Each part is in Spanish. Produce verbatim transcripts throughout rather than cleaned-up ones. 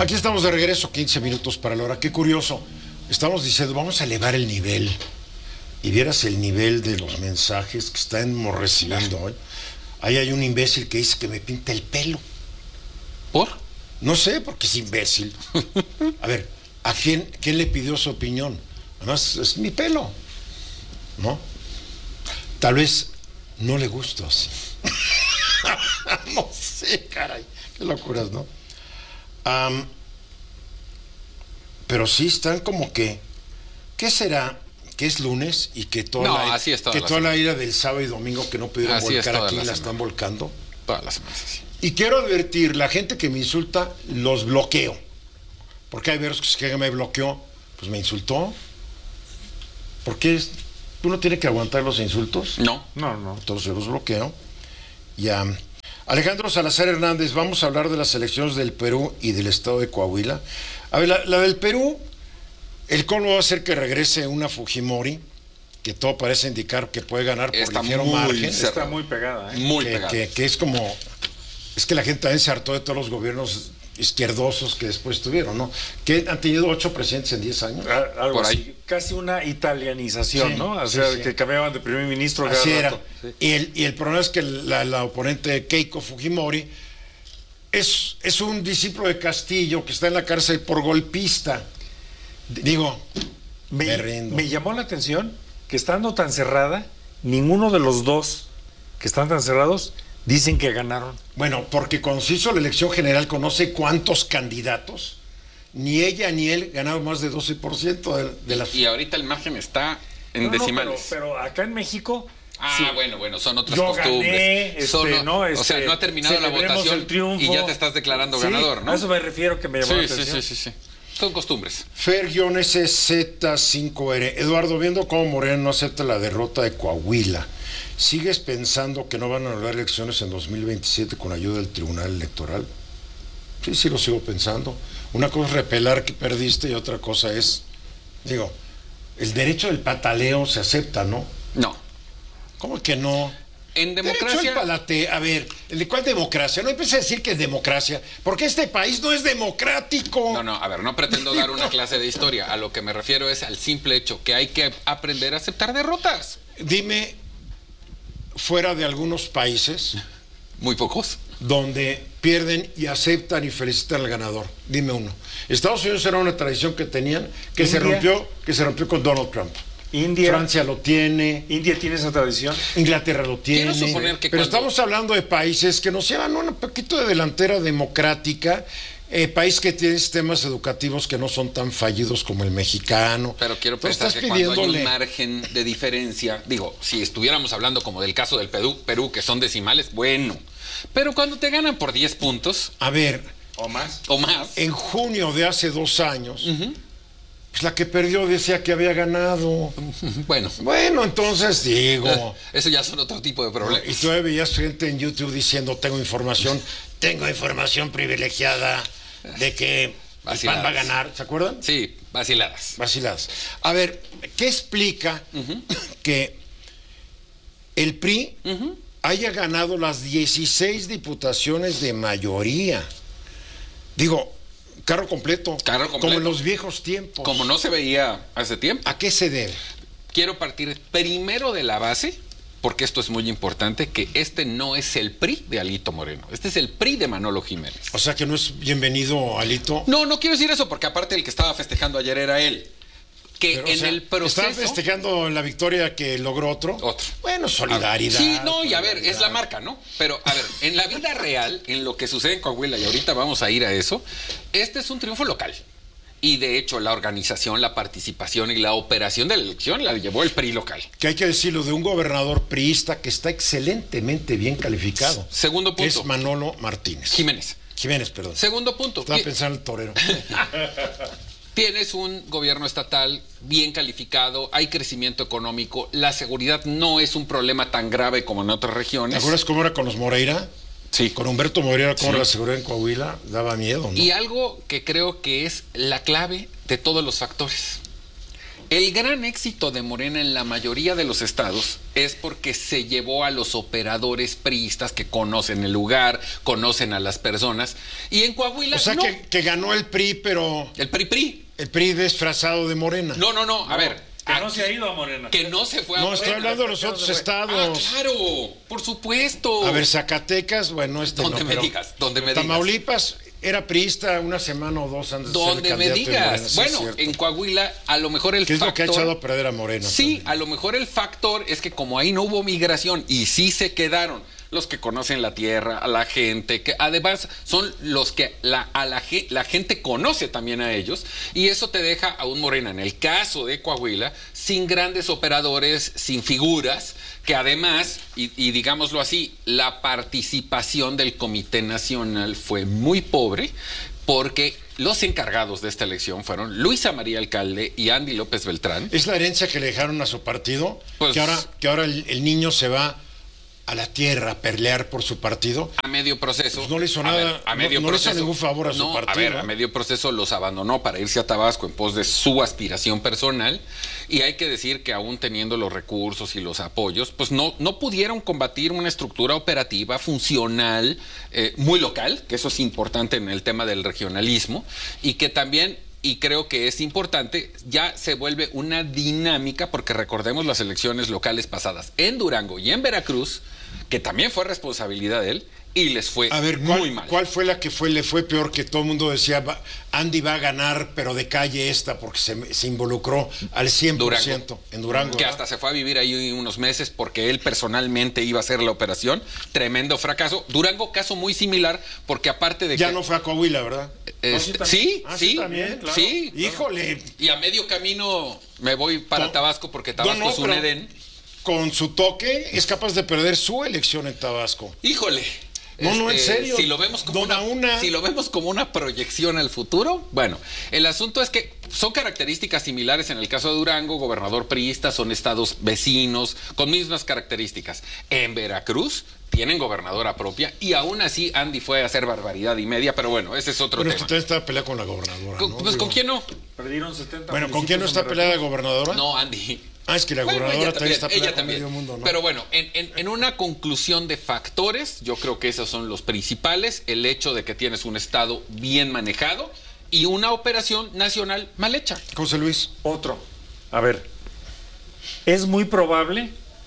Aquí estamos de regreso, quince minutos para la hora. Qué curioso. Estamos diciendo, vamos a elevar el nivel. Y vieras el nivel de los mensajes que estamos recibiendo hoy. Ahí hay un imbécil que dice que me pinta el pelo. ¿Por? No sé, porque es imbécil. A ver, ¿a quién, quién le pidió su opinión? Además, es mi pelo, ¿no? Tal vez no le gusto así. No sé, caray. Qué locuras, ¿no? Um, pero sí están como que... ¿Qué será? Que es lunes y que toda, no, la, así es toda, que la, toda la ira del sábado y domingo que no pudieron así volcar aquí la, la la están volcando. Todas las semanas, sí. Y quiero advertir, la gente que me insulta, los bloqueo. Porque hay veces que me bloqueó, pues me insultó. ¿Por qué? ¿Uno tiene que aguantar los insultos? No. No, no. Entonces yo los bloqueo. Ya. Alejandro Salazar Hernández, vamos a hablar de las elecciones del Perú y del estado de Coahuila. A ver, la, la del Perú, el colmo va a ser que regrese una Fujimori, que todo parece indicar que puede ganar por está ligero muy margen. cerrado. Está muy pegada, ¿eh? Muy que, pegada. que, que es como... Es que la gente también se hartó de todos los gobiernos izquierdosos que después tuvieron, ¿no? Que han tenido ocho presidentes en diez años. A- Algo Por ahí. así. Casi una italianización, Sí, ¿no? O sí, sea, sí. que cambiaban de primer ministro cada Así era. rato. Sí. Y el, y el problema es que la, la oponente Keiko Fujimori es, es un discípulo de Castillo que está en la cárcel por golpista. Digo, Me, me rindo. me llamó la atención que estando tan cerrada, ninguno de los dos que están tan cerrados dicen que ganaron. Bueno, porque cuando se hizo la elección general con no sé cuántos candidatos, ni ella ni él ganaron más de doce por ciento de, de las... Y ahorita el margen está en No, no, decimales. pero, pero acá en México... Ah, sí, bueno, bueno, son otras yo costumbres. gané, este, Son- ¿no? o Este, sea, no ha terminado la celebremos votación el triunfo. y ya te estás declarando Sí, ganador, ¿no? A eso me refiero que me llamó la Sí, sí, atención. sí, sí, sí. Son costumbres. Fer-S Z cinco R. Eduardo, viendo cómo Moreno no acepta la derrota de Coahuila, ¿sigues pensando que no van a haber elecciones en dos mil veintisiete con ayuda del Tribunal Electoral? Sí, sí lo sigo pensando. Una cosa es repelar que perdiste y otra cosa es, digo, el derecho del pataleo se acepta, ¿no? No. ¿Cómo que no? En Derecho democracia... al palate, a ver, ¿de cuál democracia? No empiece a decir que es democracia, porque este país no es democrático. No, no, a ver, no pretendo dar una clase de historia. A lo que me refiero es al simple hecho que hay que aprender a aceptar derrotas. Dime, fuera de algunos países Muy pocos. donde pierden y aceptan y felicitan al ganador. Dime uno. Estados Unidos era una tradición que tenían, que se India. rompió, que se rompió con Donald Trump. India, Francia lo tiene, India tiene esa tradición. Inglaterra lo tiene. Quiero suponer que pero cuando- estamos hablando de países que nos llevan un poquito de delantera democrática, eh, país que tiene sistemas educativos que no son tan fallidos como el mexicano. Pero quiero Entonces, pensar estás que cuando hay pidiéndole- un margen de diferencia, digo, si estuviéramos hablando como del caso del Perú, Perú que son decimales, bueno. Pero cuando te ganan por diez puntos A ver, ¿O más? o más, en junio de hace dos años, pues la que perdió decía que había ganado. bueno, Bueno, entonces digo... eso ya son otro tipo de Y problemas. todavía veías gente en YouTube diciendo, tengo información, tengo información privilegiada de que el Vaciladas. PAN va a ganar, ¿se acuerdan? Sí, vaciladas. Vaciladas. A ver, ¿qué explica que el P R I haya ganado las dieciséis diputaciones de mayoría? Digo, carro completo. Carro Como completo. en los viejos tiempos. Como no se veía hace tiempo. ¿A qué se debe? Quiero partir primero de la base, porque esto es muy importante, que este no es el P R I de Alito Moreno. Este es el P R I de Manolo Jiménez. O sea que no es bienvenido, Alito. No, no quiero decir eso, porque aparte el que estaba festejando ayer era él. Que Pero, o en sea, el proceso... ¿Están festejando la victoria que logró otro? Otro. Bueno, solidaridad. Sí, no, y a ver, solidaridad. es la marca, ¿no? Pero, a ver, en la vida real, en lo que sucede en Coahuila, y ahorita vamos a ir a eso, este es un triunfo local. Y de hecho, la organización, la participación y la operación de la elección la llevó el P R I local. Que hay que decirlo de un gobernador priista que está excelentemente bien calificado. Segundo que punto. es Manolo Martínez. Jiménez. Jiménez, perdón. Segundo punto. Estaba ti- pensando en el torero. Tienes un gobierno estatal bien calificado, hay crecimiento económico, la seguridad no es un problema tan grave como en otras ¿Te regiones. acuerdas cómo era con los Moreira? Sí. Con Humberto Moreira, cómo Sí. era la seguridad en Coahuila, daba miedo, ¿no? Y algo que creo que es la clave de todos los factores. El gran éxito de Morena en la mayoría de los estados es porque se llevó a los operadores priistas que conocen el lugar, conocen a las personas. Y en Coahuila O sea, no. que, que ganó el P R I, pero El P R I P R I. el P R I disfrazado de Morena. No, no, no. A ver. Que no aquí- se ha ido a Morena. Que no se fue a No, Morena. estoy hablando de los otros Ah, estados. claro. Por supuesto. A ver, Zacatecas, bueno, este Donde no, me pero digas, donde me digas. Tamaulipas era priista una semana o dos antes de ser Donde me candidato de digas. Morena, sí, Bueno, es cierto. en Coahuila, a lo mejor el ¿Qué es factor... lo que ha echado a perder a Morena? Sí, también? a lo mejor el factor es que como ahí no hubo migración y sí se quedaron los que conocen la tierra, a la gente, que además son los que la, a la, ge- la gente conoce también a ellos, y eso te deja a un Morena, en el caso de Coahuila, sin grandes operadores, sin figuras, que además, y, y digámoslo así, la participación del Comité Nacional fue muy pobre, porque los encargados de esta elección fueron Luisa María Alcalde y Andy López Beltrán. ¿Es la herencia que le dejaron a su partido? Pues- que ahora, que ahora el, el niño se va a la tierra a pelear por su partido. A medio proceso. Pues no le hizo A nada, ver, a no- medio no le hizo proceso. ningún favor a su No, partido. A ver, a medio proceso los abandonó para irse a Tabasco en pos de su aspiración personal. Y hay que decir que aún teniendo los recursos y los apoyos, pues no, no pudieron combatir una estructura operativa funcional, eh, muy local, que eso es importante en el tema del regionalismo, y que también... Y creo que es importante, ya se vuelve una dinámica, porque recordemos las elecciones locales pasadas en Durango y en Veracruz, que también fue responsabilidad de él, y les fue A ver, muy ¿cuál, mal. ¿cuál fue la que fue le fue peor, que todo el mundo decía, va- Andy va a ganar, pero de calle esta, porque se, se involucró al cien por ciento Durango. en Durango? Que ¿verdad? hasta se fue a vivir ahí unos meses porque él personalmente iba a hacer la operación. Tremendo fracaso. Durango, caso muy similar, porque aparte de Ya que... no fue a Coahuila, ¿verdad? este, No, sí, sí, Ah, sí, también, claro. sí. Híjole, Y a medio camino me voy para No. Tabasco porque Tabasco No, no, es un pero- Edén. con su toque es capaz de perder su elección en Tabasco. Híjole. No, no, en serio. Si lo vemos como Dona una, una. si lo vemos como una proyección al futuro, bueno, el asunto es que son características similares en el caso de Durango, gobernador priista, son estados vecinos con mismas características. En Veracruz tienen gobernadora propia y aún así Andy fue a hacer barbaridad y media, pero bueno, ese es otro Bueno, es que tema. también está peleada con la gobernadora. Con- ¿no? pues Digo, ¿con quién no? Perdieron setenta Bueno, ¿con quién no está municipios en peleada la Veracruz. gobernadora? No, Andy. Ah, es que la Bueno, gobernadora ella también está ella peleada con también. medio mundo, ¿no? Pero bueno, en, en- en una conclusión de factores, yo creo que esos son los principales. El hecho de que tienes un Estado bien manejado y una operación nacional mal hecha. José Luis. Otro. A ver, es muy probable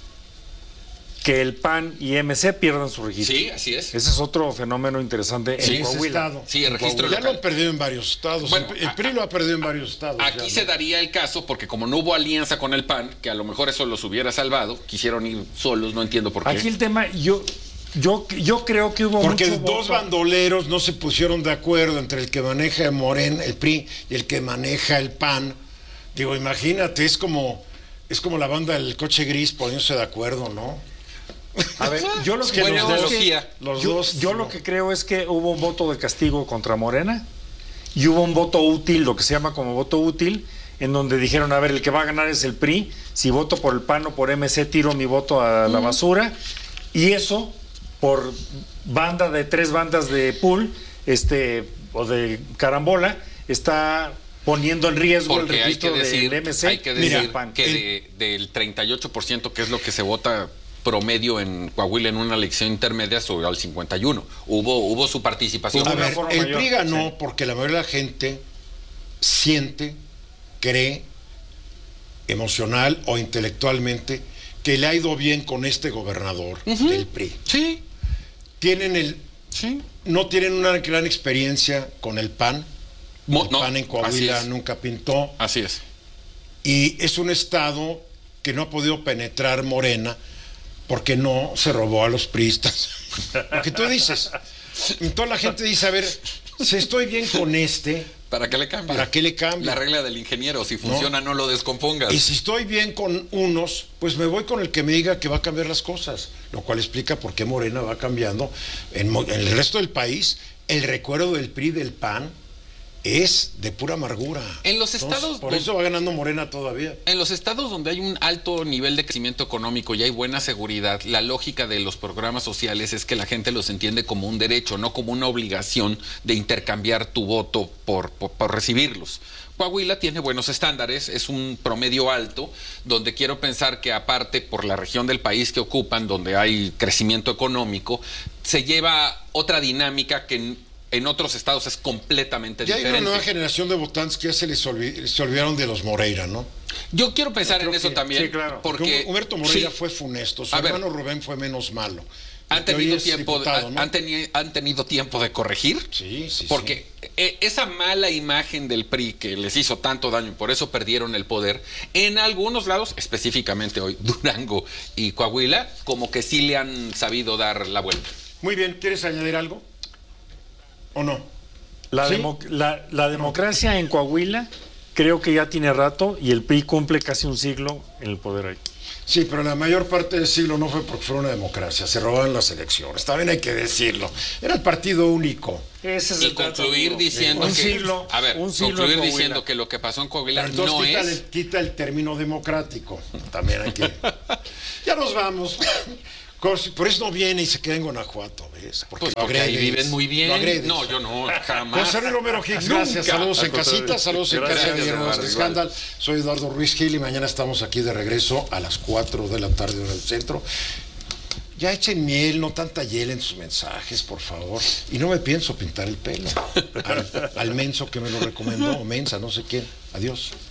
que el P A N y M C pierdan su registro. Sí, así es. Ese es otro fenómeno interesante Sí, en ese Coahuila. estado. Sí, el En registro Coahuila. Ya lo local. han perdido en varios estados. Bueno, el, el a- P R I lo ha perdido en varios estados. Aquí ya, se ¿no? daría el caso porque como no hubo alianza con el P A N, que a lo mejor eso los hubiera salvado, quisieron ir solos, no entiendo por qué. Aquí el tema, yo, yo, yo creo que hubo Porque mucho dos voto. bandoleros no se pusieron de acuerdo entre el que maneja Morena, el P R I, y el que maneja el P A N. Digo, imagínate, es como, es como la banda del coche gris poniéndose de acuerdo, ¿no? A ver, yo lo Es que, que creo los es dos- que, los yo, dos, yo no. lo que creo es que hubo un voto de castigo contra Morena y hubo un voto útil, lo que se llama como voto útil, en donde dijeron, a ver, el que va a ganar es el P R I, si voto por el P A N o por M C tiro mi voto a la basura, y eso por banda de tres bandas de pool, este, o de carambola, está poniendo en riesgo Porque el hay que registro decir, del M C hay que y decir del P A N. que de- del treinta y ocho por ciento, que es lo que se vota promedio en Coahuila en una elección intermedia, subió al cincuenta y uno. Hubo, hubo su participación. Hubo A una ver, forma el mayor, P R I ganó sí. porque la mayoría de la gente siente, cree, emocional o intelectualmente, que le ha ido bien con este gobernador del P R I. Sí, Tienen el, sí. no tienen una gran experiencia con el P A N. Mo- El no, P A N en así Coahuila es. nunca pintó. Así es. Y es un estado que no ha podido penetrar Morena porque no se robó a los priistas. Lo que tú dices. Y toda la gente dice, a ver, si estoy bien con este, ¿Para qué le cambia? ¿para qué le cambio? La regla del ingeniero, si funciona no, lo descompongas. Y si estoy bien con unos, pues me voy con el que me diga que va a cambiar las cosas, lo cual explica por qué Morena va cambiando. En, mo- en el resto del país, el recuerdo del P R I y del P A N es de pura amargura. En los estados... Entonces, por do- eso va ganando Morena todavía. En los estados donde hay un alto nivel de crecimiento económico y hay buena seguridad, la lógica de los programas sociales es que la gente los entiende como un derecho, no como una obligación de intercambiar tu voto por, por, por recibirlos. Coahuila tiene buenos estándares, es un promedio alto, donde quiero pensar que aparte por la región del país que ocupan, donde hay crecimiento económico, se lleva otra dinámica que en, en otros estados es completamente Ya hay diferente. una nueva generación de votantes que ya se les olvi- se olvidaron de los Moreira, ¿no? Yo quiero pensar Creo en eso que- también, sí, claro. porque Humberto Moreira sí, fue funesto, su A ver. hermano Rubén fue menos malo. han El que hoy tenido es tiempo, diputado, han, ¿no? han teni- han tenido tiempo de corregir. Sí, sí, Porque eh, esa mala imagen del P R I que les hizo tanto daño y por eso perdieron el poder, en algunos lados, específicamente hoy, Durango y Coahuila, como que sí le han sabido dar la vuelta. Muy bien, ¿quieres añadir algo? ¿O no? La, ¿Sí? demo- la, la democracia en Coahuila creo que ya tiene rato y el P R I cumple casi un siglo en el poder ahí. Sí, pero la mayor parte del siglo no fue porque fuera una democracia, se robaban las elecciones, también hay que decirlo. Era el partido único. Ese es Y el dato concluir duro. diciendo un que, siglo, a ver, un siglo en concluir Coahuila. diciendo que lo que pasó en Coahuila Pero entonces no quita, es... el, quita el término democrático, también hay que... Ya nos vamos. Por eso no viene y se queda en Guanajuato, ¿ves? Pues lo porque ahí agredes, viven muy bien. lo agredes. No, yo no, jamás. José Luis Romero Hicks, Nunca. gracias. Saludos en Al contrario. casita, saludos en Gracias, casa de Guillermo Eduardo, Vázquez igual. Scandal. Soy Eduardo Ruiz Gil y mañana estamos aquí de regreso a las cuatro de la tarde hora del centro. Ya echen miel, no tanta hiel en sus mensajes, por favor. Y no me pienso pintar el pelo. Al, al menso que me lo recomendó, o mensa, no sé quién. Adiós.